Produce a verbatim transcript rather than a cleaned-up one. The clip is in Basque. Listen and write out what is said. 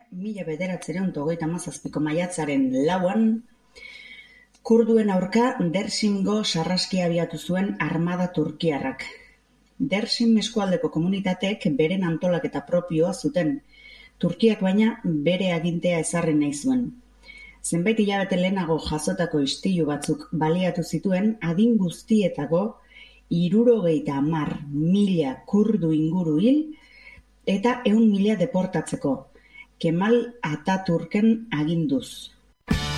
mila bederatziehun eta hogeita hamazazpiko maiatzaren lauan, kurduen aurka Dersimgo sarraskia abiatu zuen armada turkiarrak. Dersim eskualdeko komunitateek beren antolaketa propioa zuten, Turkiak baina bere agintea ezarri nahi zuen. Zenbait hilabete lehenago jasotako istilu batzuk baliatu zituen adin guztietako hirurogeita hamar mila kurdu inguru hil eta ehun mila deportatzeko, Kemal Ataturken aginduz.